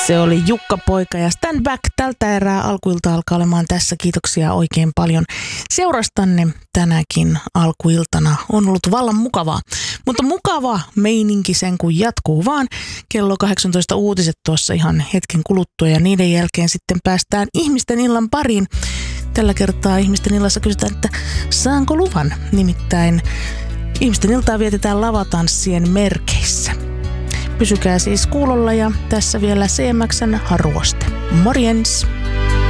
Se oli Jukka Poika ja Stand Back. Tältä erää alkuilta alkaa olemaan tässä. Kiitoksia oikein paljon seurastanne tänäkin alkuiltana. On ollut vallan mukavaa. Mutta mukava meininki sen kun jatkuu vaan. Kello 18 uutiset tuossa ihan hetken kuluttua ja niiden jälkeen sitten päästään ihmisten illan pariin. Tällä kertaa ihmisten illassa kysytään, että saanko luvan? Nimittäin ihmisten iltaa vietetään lavatanssien merkeissä. Pysykää siis kuulolla ja tässä vielä CMX:n ruoste. Morjens!